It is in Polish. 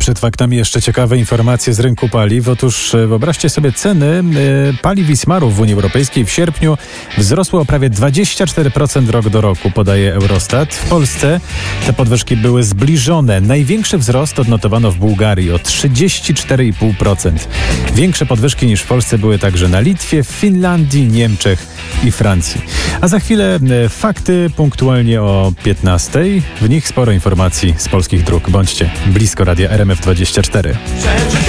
przed faktami jeszcze ciekawe informacje z rynku paliw. Otóż wyobraźcie sobie, ceny paliw i smarów w Unii Europejskiej w sierpniu wzrosły o prawie 24% rok do roku, podaje Eurostat. W Polsce te podwyżki były zbliżone. Największy wzrost odnotowano w Bułgarii o 34,5%. Większe podwyżki niż w Polsce były także na Litwie, w Finlandii, Niemczech i Francji. A za chwilę fakty punktualnie o 15:00. W nich sporo informacji z polskich dróg. Bądźcie blisko radia RMF24.